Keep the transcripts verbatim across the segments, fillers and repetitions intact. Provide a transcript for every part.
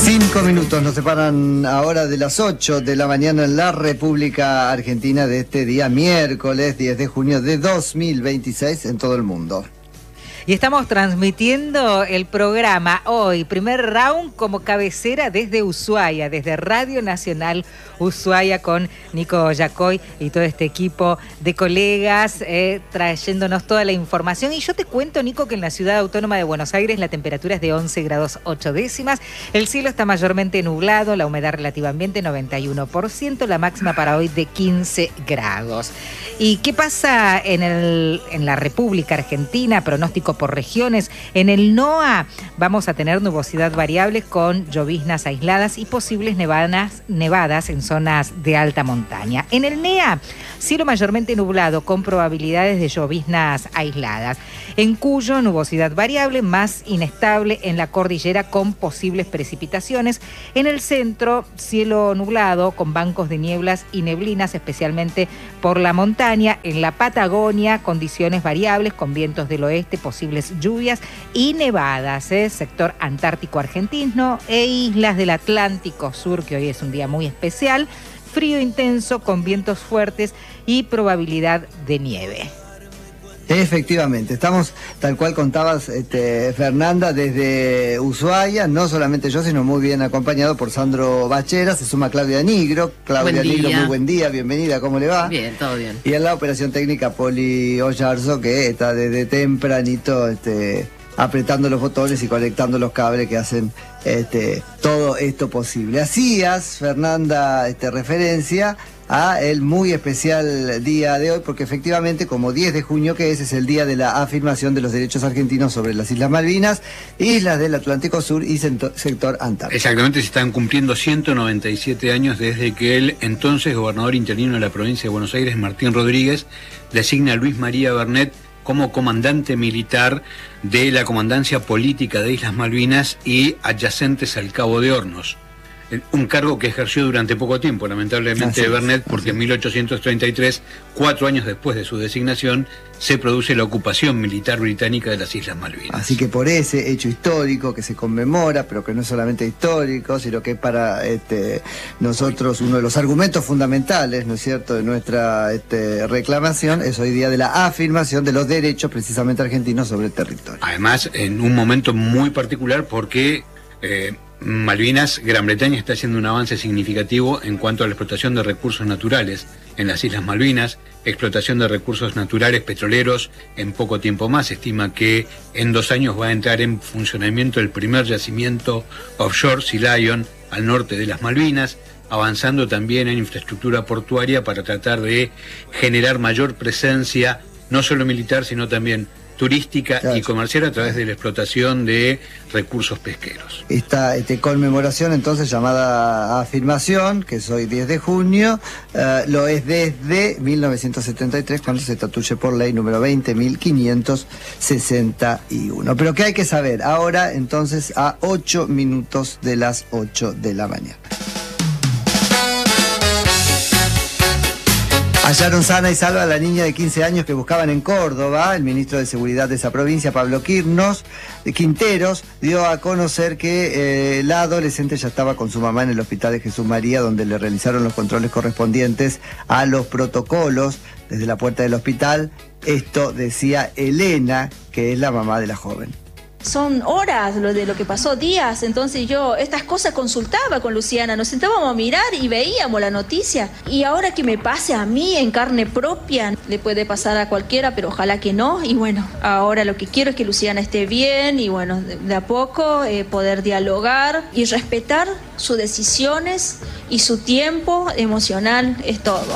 Cinco minutos nos separan ahora de las ocho de la mañana en la República Argentina de este día miércoles diez de junio de dos mil veintiséis en todo el mundo. Y estamos transmitiendo el programa hoy, primer round como cabecera desde Ushuaia, desde Radio Nacional Ushuaia, con Nico Yacoy y todo este equipo de colegas eh, trayéndonos toda la información. Y yo te cuento, Nico, que en la Ciudad Autónoma de Buenos Aires la temperatura es de once grados ocho décimas, el cielo está mayormente nublado, la humedad relativa ambiente noventa y uno por ciento, la máxima para hoy de quince grados. ¿Y qué pasa en, el, en la República Argentina? Pronóstico por regiones. En el NOA vamos a tener nubosidad variable con lloviznas aisladas y posibles nevadas, nevadas en zonas de alta montaña. En el NEA, cielo mayormente nublado con probabilidades de lloviznas aisladas. En Cuyo, nubosidad variable más inestable en la cordillera con posibles precipitaciones. En el centro, cielo nublado con bancos de nieblas y neblinas, especialmente por la montaña. En la Patagonia, condiciones variables con vientos del oeste, posibles lluvias y nevadas, ¿eh? Sector antártico argentino e islas del Atlántico Sur, que hoy es un día muy especial, frío intenso con vientos fuertes y probabilidad de nieve. Efectivamente, estamos, tal cual contabas, este, Fernanda, desde Ushuaia, no solamente yo, sino muy bien acompañado por Sandro Bachera, se suma Claudia Nigro. Claudia Nigro, muy buen día, bienvenida, ¿cómo le va? Bien, todo bien. Y en la operación técnica, Poli Ollarzo, que está desde tempranito este, apretando los botones y conectando los cables que hacen este, todo esto posible. Hacías, Fernanda, este, referencia a el muy especial día de hoy, porque efectivamente, como diez de junio que es, es el día de la afirmación de los derechos argentinos sobre las Islas Malvinas, islas del Atlántico Sur y sector antártico. Exactamente, se están cumpliendo ciento noventa y siete años desde que el entonces gobernador interino de la provincia de Buenos Aires, Martín Rodríguez, designa a Luis María Bernet como comandante militar de la Comandancia Política de Islas Malvinas y adyacentes al Cabo de Hornos. Un cargo que ejerció durante poco tiempo, lamentablemente, de Bernet, porque en mil ochocientos treinta y tres, cuatro años después de su designación, se produce la ocupación militar británica de las Islas Malvinas. Así que por ese hecho histórico que se conmemora, pero que no es solamente histórico, sino que es para este, nosotros uno de los argumentos fundamentales, ¿no es cierto?, de nuestra este, reclamación, es hoy día de la afirmación de los derechos precisamente argentinos sobre el territorio. Además, en un momento muy particular porque Eh, Malvinas, Gran Bretaña está haciendo un avance significativo en cuanto a la explotación de recursos naturales en las Islas Malvinas, explotación de recursos naturales petroleros en poco tiempo más. Se estima que en dos años va a entrar en funcionamiento el primer yacimiento offshore, Sea Lion, al norte de las Malvinas, avanzando también en infraestructura portuaria para tratar de generar mayor presencia, no solo militar, sino también turística, claro, y comercial a través de la explotación de recursos pesqueros. Esta este, conmemoración entonces llamada afirmación, que es hoy diez de junio, uh, lo es desde mil novecientos setenta y tres, cuando se estatuye por ley número veinte mil quinientos sesenta y uno. Pero ¿qué hay que saber? Ahora entonces a ocho minutos de las ocho de la mañana. Hallaron sana y salva a la niña de quince años que buscaban en Córdoba. El ministro de Seguridad de esa provincia, Pablo Quirnos, Quinteros, dio a conocer que eh, la adolescente ya estaba con su mamá en el hospital de Jesús María, donde le realizaron los controles correspondientes a los protocolos desde la puerta del hospital. Esto decía Elena, que es la mamá de la joven. Son horas lo de lo que pasó, días, entonces yo estas cosas consultaba con Luciana, nos sentábamos a mirar y veíamos la noticia. Y ahora que me pase a mí en carne propia, le puede pasar a cualquiera, pero ojalá que no. Y bueno, ahora lo que quiero es que Luciana esté bien y bueno, de, de a poco eh, poder dialogar y respetar sus decisiones y su tiempo emocional, es todo.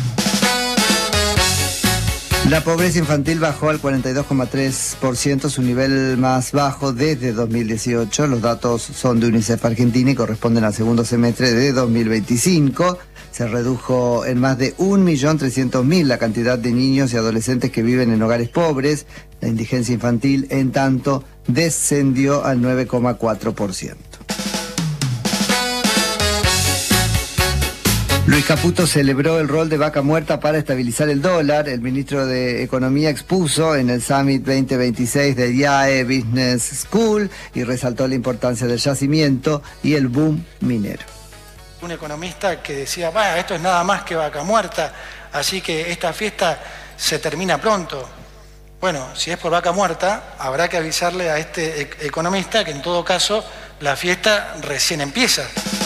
La pobreza infantil bajó al cuarenta y dos coma tres por ciento, su nivel más bajo desde dos mil dieciocho. Los datos son de UNICEF Argentina y corresponden al segundo semestre de dos mil veinticinco. Se redujo en más de un millón trescientos mil la cantidad de niños y adolescentes que viven en hogares pobres. La indigencia infantil, en tanto, descendió al nueve coma cuatro por ciento. Luis Caputo celebró el rol de vaca muerta para estabilizar el dólar. El ministro de Economía expuso en el Summit veinte veintiséis de I A E Business School y resaltó la importancia del yacimiento y el boom minero. Un economista que decía, bueno, esto es nada más que vaca muerta, así que esta fiesta se termina pronto. Bueno, si es por vaca muerta, habrá que avisarle a este e- economista que en todo caso la fiesta recién empieza.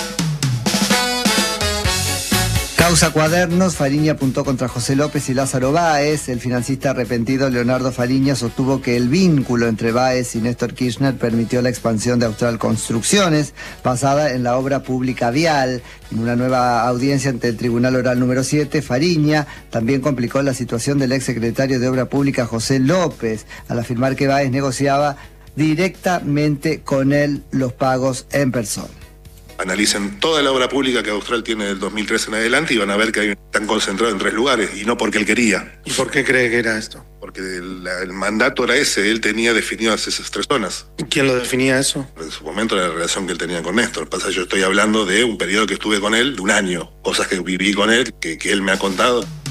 Causa Cuadernos, Fariña apuntó contra José López y Lázaro Báez. El financista arrepentido Leonardo Fariña sostuvo que el vínculo entre Báez y Néstor Kirchner permitió la expansión de Austral Construcciones, basada en la obra pública vial. En una nueva audiencia ante el Tribunal Oral número siete, Fariña también complicó la situación del exsecretario de Obra Pública José López, al afirmar que Báez negociaba directamente con él los pagos en persona. Analicen toda la obra pública que Austral tiene del dos mil tres en adelante y van a ver que hay, están concentrados en tres lugares, y no porque él quería. ¿Y por qué cree que era esto? Porque el, el mandato era ese, él tenía definidas esas tres zonas. ¿Y quién lo definía eso? En su momento era la relación que él tenía con Néstor. Pasa, yo estoy hablando de un periodo que estuve con él, de un año, cosas que viví con él, que, que él me ha contado.